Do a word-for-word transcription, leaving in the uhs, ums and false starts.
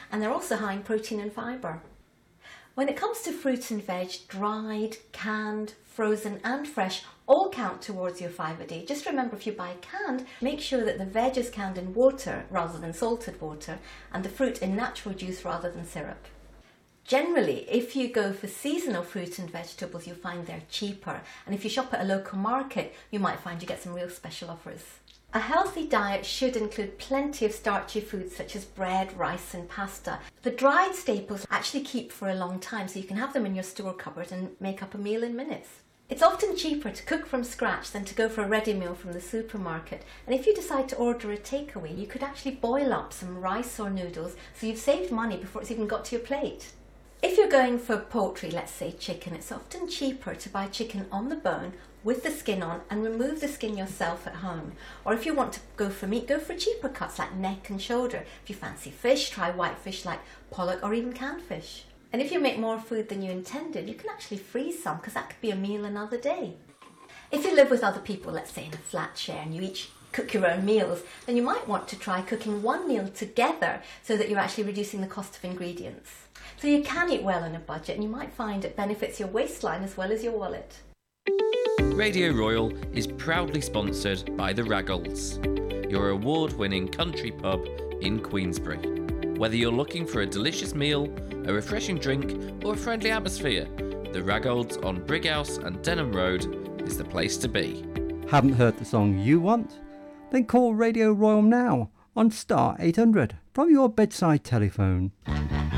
and they're also high in protein and fibre. When it comes to fruit and veg, dried, canned, frozen and fresh all count towards your five a day. Just remember, if you buy canned, make sure that the veg is canned in water rather than salted water, and the fruit in natural juice rather than syrup. Generally, if you go for seasonal fruit and vegetables, you'll find they're cheaper, and if you shop at a local market, you might find you get some real special offers. A healthy diet should include plenty of starchy foods such as bread, rice and pasta. The dried staples actually keep for a long time, so you can have them in your store cupboard and make up a meal in minutes. It's often cheaper to cook from scratch than to go for a ready meal from the supermarket, and if you decide to order a takeaway, you could actually boil up some rice or noodles so you've saved money before it's even got to your plate. If you're going for poultry, let's say chicken, it's often cheaper to buy chicken on the bone with the skin on and remove the skin yourself at home. Or if you want to go for meat, go for cheaper cuts like neck and shoulder. If you fancy fish, try white fish like pollock or even canned fish. And if you make more food than you intended, you can actually freeze some, because that could be a meal another day. If you live with other people, let's say in a flat share, and you each cook your own meals, then you might want to try cooking one meal together so that you're actually reducing the cost of ingredients. So you can eat well on a budget, and you might find it benefits your waistline as well as your wallet. Radio Royal is proudly sponsored by the Raggles, your award-winning country pub in Queensbury. Whether you're looking for a delicious meal, a refreshing drink or a friendly atmosphere, the Raggles on Brighouse and Denham Road is the place to be. Haven't heard the song you want? Then call Radio Royal now on star eight hundred from your bedside telephone.